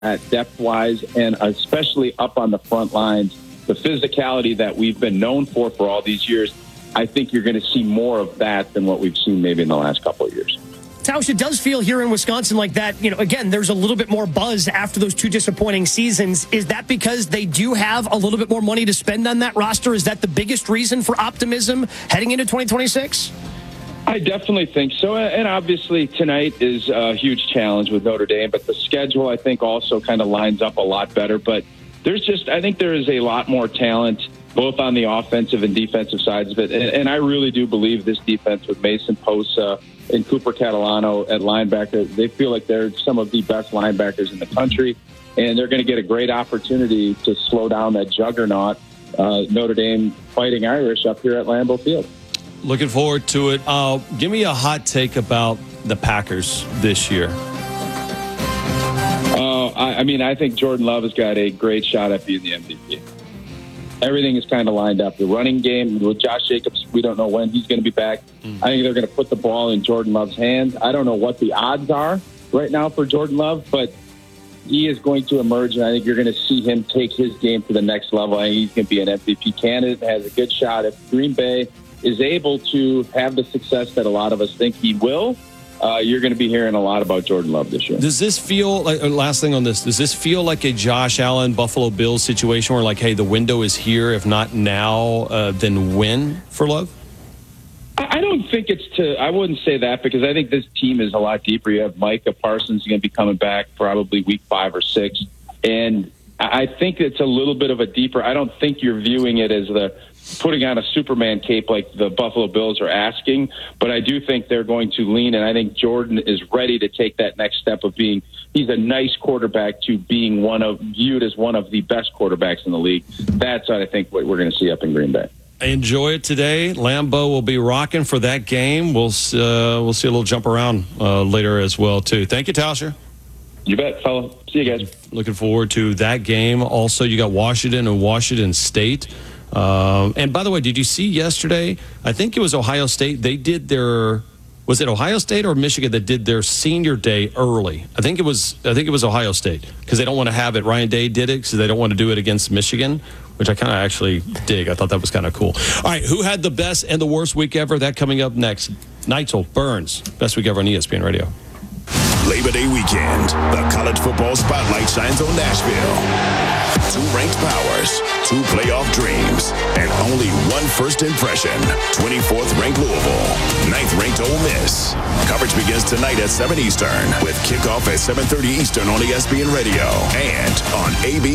depth-wise, and especially up on the front lines, the physicality that we've been known for all these years, I think you're going to see more of that than what we've seen maybe in the last couple of years. Tausch, it does feel here in Wisconsin like that, again, there's a little bit more buzz after those two disappointing seasons. Is that because they do have a little bit more money to spend on that roster? Is that the biggest reason for optimism heading into 2026? I definitely think so. And obviously tonight is a huge challenge with Notre Dame, but the schedule, I think, also kind of lines up a lot better. But I think there is a lot more talent both on the offensive and defensive sides of it. And I really do believe this defense with Mason Posa and Cooper Catalano at linebacker, they feel like they're some of the best linebackers in the country, and they're going to get a great opportunity to slow down that juggernaut, Notre Dame Fighting Irish up here at Lambeau Field. Looking forward to it. Give me a hot take about the Packers this year. I think Jordan Love has got a great shot at being the MVP. Everything is kind of lined up. The running game with Josh Jacobs, we don't know when he's going to be back. I think they're going to put the ball in Jordan Love's hands. I don't know what the odds are right now for Jordan Love, but he is going to emerge, and I think you're going to see him take his game to the next level. I think he's going to be an MVP candidate, has a good shot. If Green Bay is able to have the success that a lot of us think he will, you're going to be hearing a lot about Jordan Love this year. Does this feel like, last thing on this, does this feel like a Josh Allen, Buffalo Bills situation where, like, hey, the window is here, if not now, then when for Love? I don't think I wouldn't say that, because I think this team is a lot deeper. You have Micah Parsons going to be coming back probably week 5 or 6. And I think it's a little bit of a deeper, I don't think you're viewing it as the putting on a Superman cape like the Buffalo Bills are asking, but I do think they're going to lean, and I think Jordan is ready to take that next step of he's a nice quarterback to being viewed as one of the best quarterbacks in the league. That's, I think, what we're going to see up in Green Bay. Enjoy it today. Lambeau will be rocking for that game. We'll see a little jump around later as well, too. Thank you, Tauscher. You bet, fella. See you guys. Looking forward to that game. Also, you got Washington and Washington State. And by the way, did you see yesterday? I think it was Ohio State. They did was it Ohio State or Michigan that did their senior day early? I think it was Ohio State, because they don't want to have it. Ryan Day did it because they don't want to do it against Michigan, which I kind of actually dig. I thought that was kind of cool. All right, who had the best and the worst week ever? That coming up next. Neitzel, Burns, best week ever on ESPN Radio. Labor Day weekend, the college football spotlight shines on Nashville. 2 ranked powers, 2 playoff dreams, and only 1 first impression. 24th ranked Louisville, 9th ranked Ole Miss. Coverage begins tonight at 7 Eastern with kickoff at 7:30 Eastern on ESPN Radio and on AB.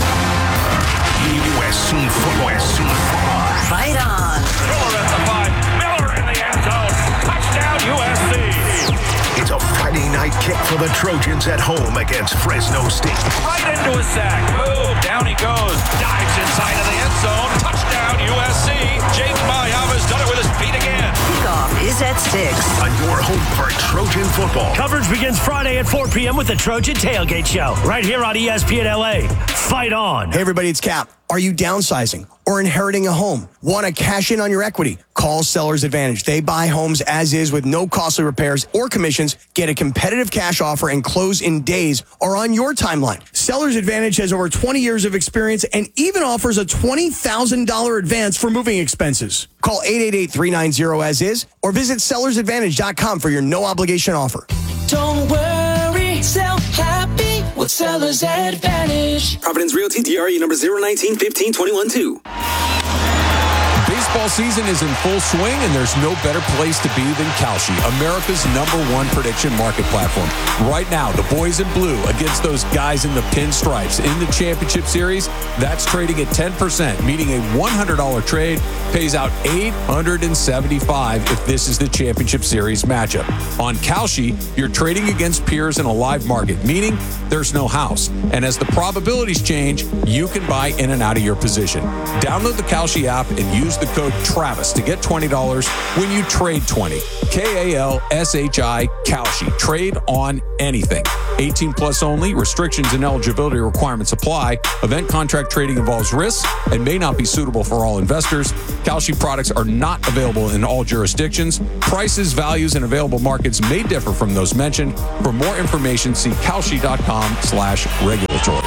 USC football. Fight on. Miller at the 5. Miller in the end zone. Touchdown USC. It's a Friday night kick for the Trojans at home against Fresno State. Right into a sack. Boom. Down he goes. Dives inside of the end zone. Touchdown USC. James Mayava's done it with his feet again. Kickoff is at 6. On your home for Trojan football. Coverage begins Friday at 4 p.m. with the Trojan Tailgate Show. Right here on ESPN LA. Fight on. Hey, everybody, it's Cap. Are you downsizing or inheriting a home? Want to cash in on your equity? Call Sellers Advantage. They buy homes as is with no costly repairs or commissions. Get a competitive cash offer and close in days or on your timeline. Sellers Advantage has over 20 years of experience and even offers a $20,000 advance for moving expenses. Call 888-390-AS-IS or visit sellersadvantage.com for your no obligation offer. Don't worry, sell happy with Sellers Advantage. Providence Realty, DRE number 019-15-21-2. Baseball season is in full swing, and there's no better place to be than Kalshi, America's #1 prediction market platform. Right now, the boys in blue against those guys in the pinstripes in the championship series, that's trading at 10%, meaning a $100 trade pays out $875 if this is the championship series matchup. On Kalshi, you're trading against peers in a live market, meaning there's no house. And as the probabilities change, you can buy in and out of your position. Download the Kalshi app and use the code code TRAVIS to get $20 when you trade 20. KALSHI Kalshi. Trade on anything. 18 plus only. Restrictions and eligibility requirements apply. Event contract trading involves risks and may not be suitable for all investors. Kalshi products are not available in all jurisdictions. Prices, values, and available markets may differ from those mentioned. For more information, see kalshi.com/regulatory.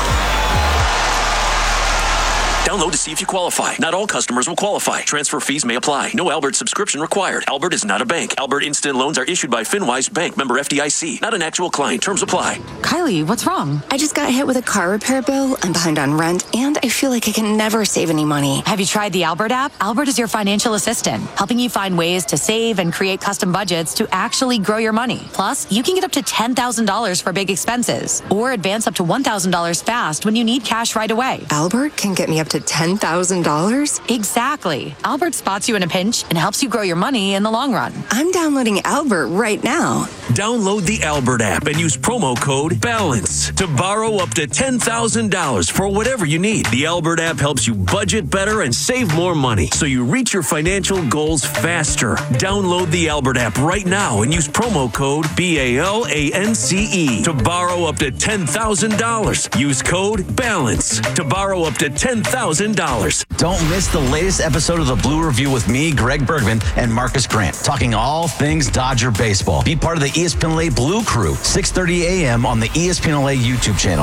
Download to see if you qualify. Not all customers will qualify. Transfer fees may apply. No Albert subscription required. Albert is not a bank. Albert Instant Loans are issued by FinWise Bank, member FDIC. Not an actual client. Terms apply. Kylie, what's wrong? I just got hit with a car repair bill. I'm behind on rent, and I feel like I can never save any money. Have you tried the Albert app? Albert is your financial assistant, helping you find ways to save and create custom budgets to actually grow your money. Plus, you can get up to $10,000 for big expenses, or advance up to $1,000 fast when you need cash right away. Albert can get me up to $10,000? Exactly. Albert spots you in a pinch and helps you grow your money in the long run. I'm downloading Albert right now. Download the Albert app and use promo code BALANCE to borrow up to $10,000 for whatever you need. The Albert app helps you budget better and save more money so you reach your financial goals faster. Download the Albert app right now and use promo code BALANCE to borrow up to $10,000. Use code BALANCE to borrow up to $10,000. Don't miss the latest episode of the Blue Review with me, Greg Bergman, and Marcus Grant, talking all things Dodger baseball. Be part of the ESPN LA Blue Crew, 6:30 a.m. on the ESPN LA YouTube channel.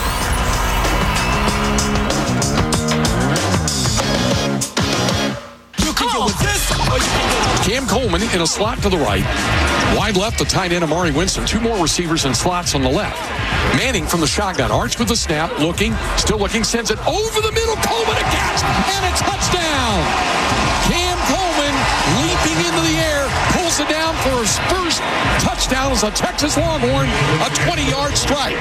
Cam Coleman in a slot to the right. Wide left, the tight end, Amari Winston. Two more receivers in slots on the left. Manning from the shotgun. Arch with the snap, looking, still looking, sends it over the middle. Coleman a catch, and a touchdown. Cam Coleman leaping into the air, pulls it down for his first touchdown as a Texas Longhorn, a 20-yard strike.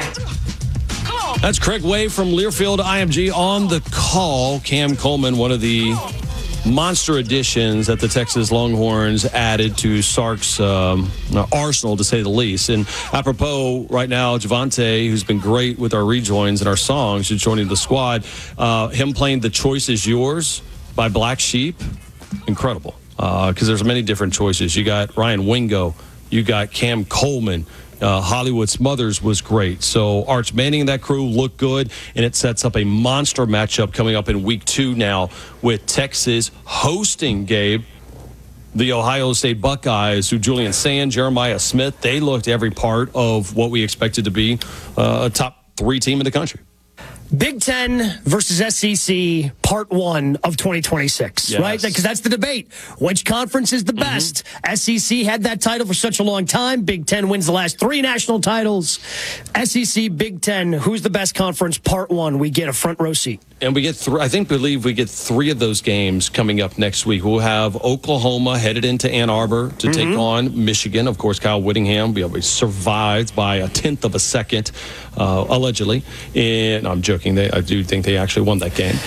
That's Craig Way from Learfield IMG on the call. Cam Coleman, one of the monster additions that the Texas Longhorns added to Sark's arsenal, to say the least. And apropos, right now, Javante, who's been great with our rejoins and our songs, is joining the squad. Him playing The Choice Is Yours by Black Sheep, incredible. Because there's many different choices. You got Ryan Wingo. You got Cam Coleman. Hollywood Smothers was great. So Arch Manning and that crew look good, and it sets up a monster matchup coming up in week 2 now with Texas hosting, Gabe, the Ohio State Buckeyes, who Julian Sand, Jeremiah Smith, they looked every part of what we expected to be a top 3 team in the country. Big Ten versus SEC, part 1 of 2026, yes. Right? Because that's the debate. Which conference is the best? SEC had that title for such a long time. Big Ten wins the last 3 national titles. SEC, Big Ten, who's the best conference? Part 1. We get a front row seat. And we get believe we get 3 of those games coming up next week. We'll have Oklahoma headed into Ann Arbor to take on Michigan. Of course, Kyle Whittingham survived by a 1/10 of a second, allegedly. And I'm joking. I do think they actually won that game.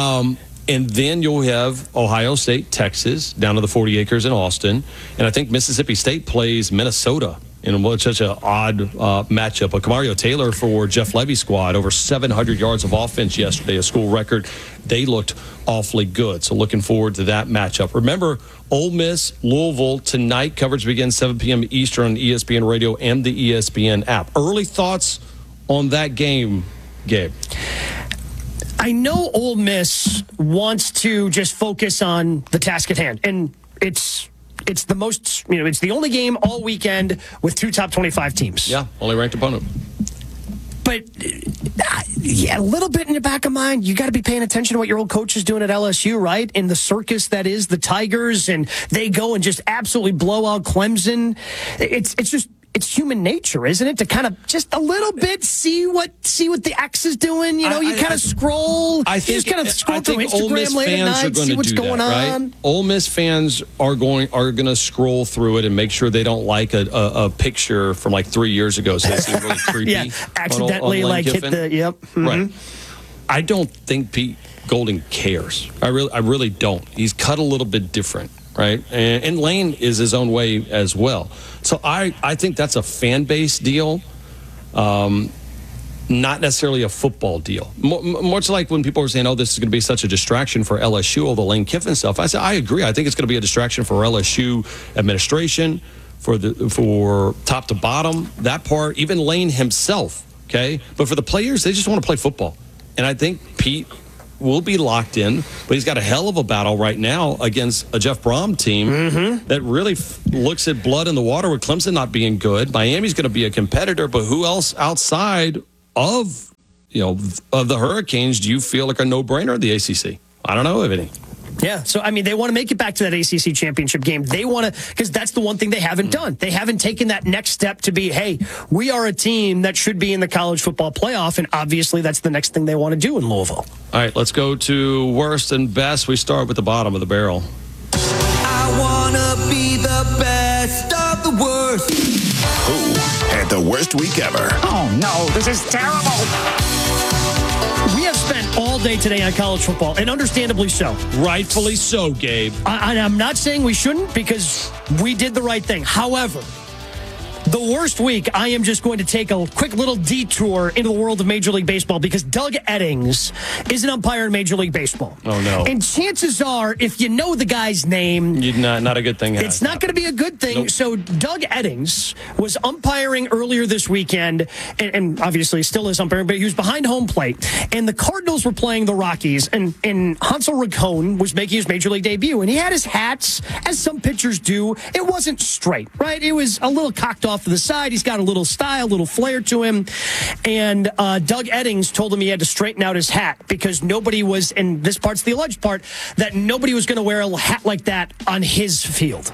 And then you'll have Ohio State, Texas, down to the 40 acres in Austin. And I think Mississippi State plays Minnesota in such an odd matchup. But Kamario Taylor for Jeff Levy's squad, over 700 yards of offense yesterday, a school record. They looked awfully good. So looking forward to that matchup. Remember, Ole Miss, Louisville, tonight. Coverage begins 7 p.m. Eastern on ESPN Radio and the ESPN app. Early thoughts on that game, Gabe? I know Ole Miss wants to just focus on the task at hand. And it's the most, it's the only game all weekend with 2 top 25 teams. Yeah, only ranked opponent. But, yeah, a little bit in the back of mind, you got to be paying attention to what your old coach is doing at LSU, right? In the circus that is the Tigers, and they go and just absolutely blow out Clemson. It's human nature, isn't it? To kind of just a little bit see what the X is doing. You kind of scroll. I think you just kind of scroll through Instagram late at night, see what's going on. Right? Ole Miss fans are going to scroll through it and make sure they don't like a picture from like 3 years ago. So they seem really creepy. Yeah, accidentally hit the yep. Mm-hmm. Right. I don't think Pete Golding cares. I really don't. He's cut a little bit different. Right, and Lane is his own way as well. So I think that's a fan base deal. not necessarily a football deal. Much like when people were saying, this is going to be such a distraction for LSU, all the Lane Kiffin stuff. I said, I agree. I think it's going to be a distraction for LSU administration, for top to bottom, that part, even Lane himself, okay? But for the players, they just want to play football. And I think Pete will be locked in, but he's got a hell of a battle right now against a Jeff Brom team that really looks at blood in the water with Clemson not being good. Miami's going to be a competitor, but who else outside of the Hurricanes do you feel like a no-brainer in the ACC? I don't know of any. Yeah, so, they want to make it back to that ACC championship game. They want to, because that's the one thing they haven't done. They haven't taken that next step to be, hey, we are a team that should be in the college football playoff, and obviously that's the next thing they want to do in Louisville. All right, let's go to worst and best. We start with the bottom of the barrel. I want to be the best of the worst. Who had the worst week ever? Oh, no, this is terrible. We have spent all day today on college football, and understandably so. Rightfully so, Gabe. I'm not saying we shouldn't, because we did the right thing. However, the worst week, I am just going to take a quick little detour into the world of Major League Baseball, because Doug Eddings is an umpire in Major League Baseball. Oh, no. And chances are, if you know the guy's name... Not a good thing. It's not going to be a good thing. Nope. So Doug Eddings was umpiring earlier this weekend, and obviously still is umpiring, but he was behind home plate. And the Cardinals were playing the Rockies, and Hansel Racone was making his Major League debut. And he had his hats, as some pitchers do. It wasn't straight, right? It was a little cocked off to the side. He's got a little style, a little flair to him. And Doug Eddings told him he had to straighten out his hat because nobody was, and this part's the alleged part, that nobody was going to wear a hat like that on his field.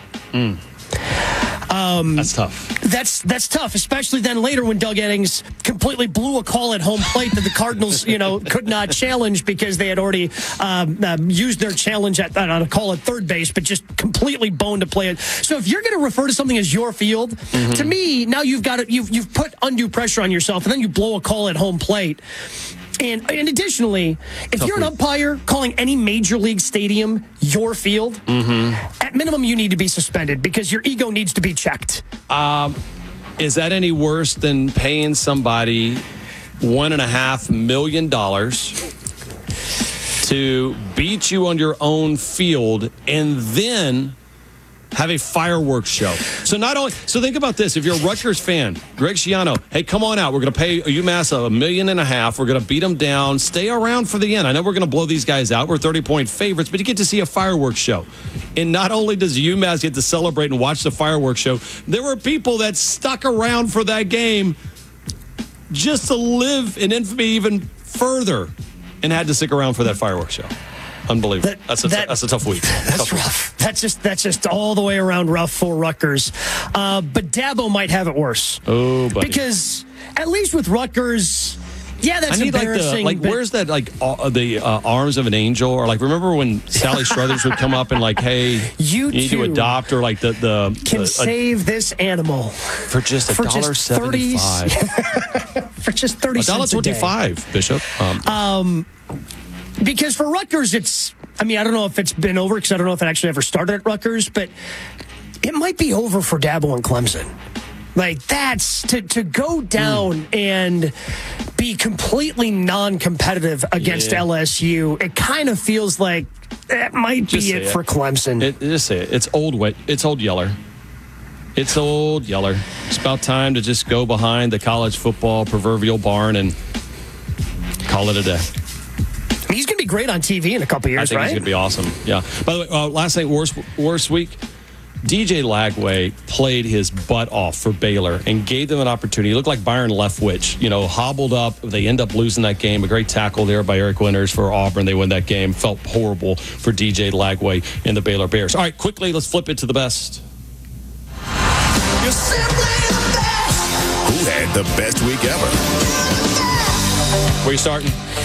That's tough. That's tough, especially then later when Doug Eddings completely blew a call at home plate that the Cardinals, could not challenge because they had already used their challenge on a call at third base, but just completely boned to play it. So if you're going to refer to something as your field, to me, now you've put undue pressure on yourself, and then you blow a call at home plate. And additionally, if you're an umpire calling any major league stadium your field, at minimum you need to be suspended because your ego needs to be checked. Is that any worse than paying somebody $1.5 million to beat you on your own field and then have a fireworks show? So think about this. If you're a Rutgers fan, Greg Schiano, hey, come on out. We're going to pay UMass $1.5 million. We're going to beat them down. Stay around for the end. I know we're going to blow these guys out. We're 30-point favorites, but you get to see a fireworks show. And not only does UMass get to celebrate and watch the fireworks show, there were people that stuck around for that game just to live in infamy even further and had to stick around for that fireworks show. Unbelievable. That's a tough week. That's rough. That's just all the way around rough for Rutgers. But Dabo might have it worse. Oh, buddy. Because at least with Rutgers, that's embarrassing. Where's that, the arms of an angel? Or, remember when Sally Struthers would come up and, hey, you need to adopt, or, save this animal. For just $1.75. For just 30 cents a day. $1.25, Bishop. Because for Rutgers, I don't know if it's been over because I don't know if it actually ever started at Rutgers, but it might be over for Dabo and Clemson. That's to go down and be completely non-competitive against LSU. It kind of feels like that might be it for Clemson. Just say it. It's old Yeller. It's old Yeller. It's about time to just go behind the college football proverbial barn and call it a day. He's going to be great on TV in a couple years, I think he's going to be awesome. Yeah. By the way, last night, worst week, DJ Lagway played his butt off for Baylor and gave them an opportunity. He looked like Byron Leftwich, hobbled up. They end up losing that game. A great tackle there by Eric Winters for Auburn. They win that game. Felt horrible for DJ Lagway and the Baylor Bears. All right, quickly, let's flip it to the best. You're simply the best. Who had the best week ever? Where are you starting?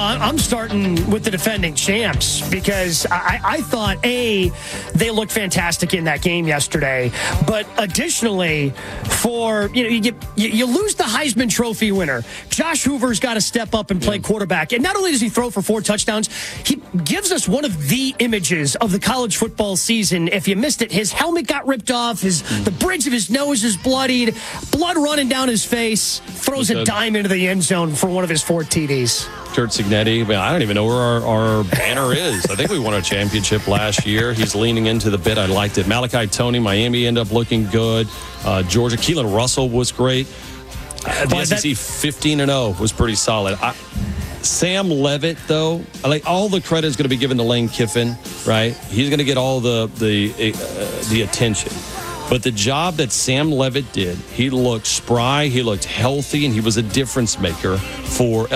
I'm starting with the defending champs because I thought, they looked fantastic in that game yesterday. But additionally, you lose the Heisman Trophy winner. Josh Hoover's got to step up and play quarterback. And not only does he throw for 4 touchdowns, he gives us one of the images of the college football season. If you missed it, his helmet got ripped off. The bridge of his nose is bloodied. Blood running down his face. Throws a dime into the end zone for one of his 4 TDs. Kurt Cignetti, I don't even know where our banner is. I think we won a championship last year. He's leaning into the bit. I liked it. Malachi Toney, Miami ended up looking good. Georgia, Keelan Russell was great. The SEC 15-0 was pretty solid. Sam Levitt, though, all the credit is going to be given to Lane Kiffin, right? He's going to get all the attention. But the job that Sam Levitt did, he looked spry, he looked healthy, and he was a difference maker for